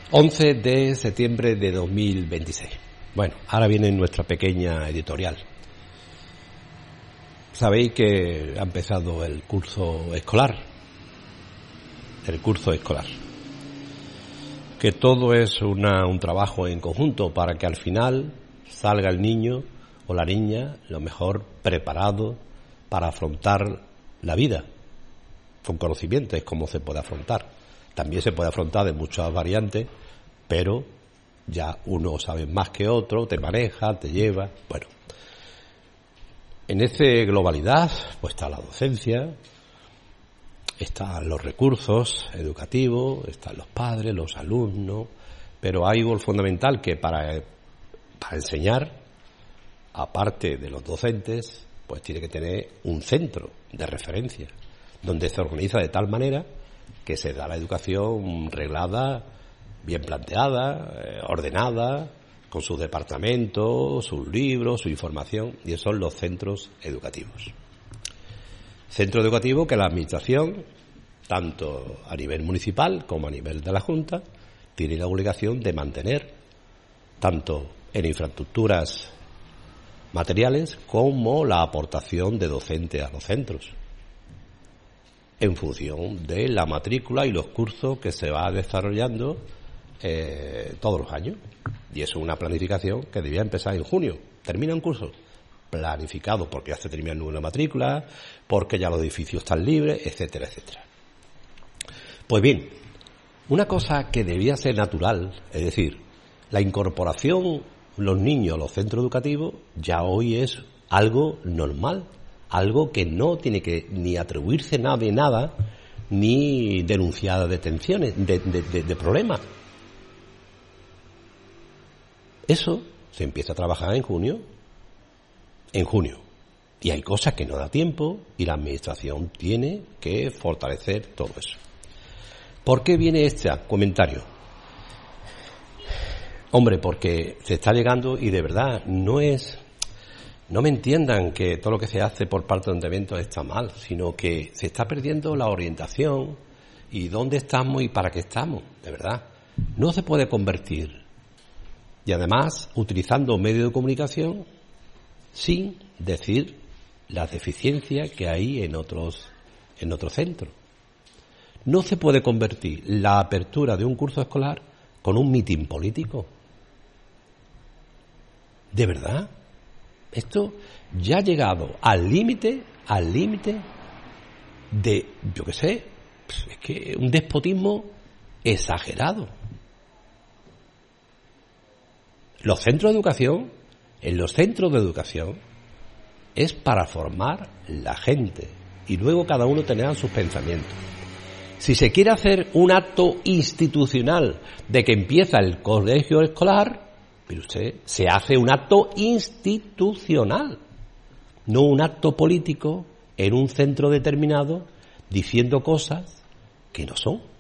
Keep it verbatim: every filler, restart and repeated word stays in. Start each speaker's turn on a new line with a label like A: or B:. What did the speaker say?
A: once de septiembre de dos mil veintiséis. Bueno, ahora viene nuestra pequeña editorial. Sabéis que ha empezado el curso escolar. El curso escolar. Que todo es una, un trabajo en conjunto para que al final salga el niño o la niña lo mejor preparado para afrontar la vida. Con conocimiento es como se puede afrontar. También se puede afrontar de muchas variantes, pero ya uno sabe más que otro, te maneja, te lleva. Bueno, en esa globalidad pues está la docencia, están los recursos educativos, están los padres, los alumnos, pero hay algo fundamental que para, para enseñar, aparte de los docentes, pues tiene que tener un centro de referencia, donde se organiza de tal manera que se da la educación reglada, bien planteada, eh, ordenada, con sus departamentos, sus libros, su información, y esos son los centros educativos. Centro educativo que la Administración, tanto a nivel municipal como a nivel de la Junta, tiene la obligación de mantener, tanto en infraestructuras materiales como la aportación de docentes a los centros, en función de la matrícula y los cursos que se va desarrollando eh, todos los años. Y eso es una planificación que debía empezar en junio. Termina un curso planificado porque ya se termina el número de matrícula, porque ya los edificios están libres, etcétera, etcétera. Pues bien, una cosa que debía ser natural, es decir, la incorporación de los niños a los centros educativos ya hoy es algo normal, algo que no tiene que ni atribuirse nada de nada, ni denunciar detenciones, de, de, de, de problemas. Eso se empieza a trabajar en junio, en junio. Y hay cosas que no da tiempo y la Administración tiene que fortalecer todo eso. ¿Por qué viene este comentario? Hombre, porque se está llegando y de verdad no es... No me entiendan que todo lo que se hace por parte del ayuntamiento está mal, sino que se está perdiendo la orientación y dónde estamos y para qué estamos, de verdad. No se puede convertir. Y además, utilizando medios de comunicación sin decir las deficiencias que hay en otros, en otros centros. No se puede convertir la apertura de un curso escolar con un mitin político. ¿De verdad? Esto ya ha llegado al límite, al límite de, yo qué sé, es que un despotismo exagerado. Los centros de educación, en los centros de educación, es para formar la gente y luego cada uno tendrá sus pensamientos. Si se quiere hacer un acto institucional de que empieza el colegio escolar, pero usted se hace un acto institucional, no un acto político en un centro determinado diciendo cosas que no son.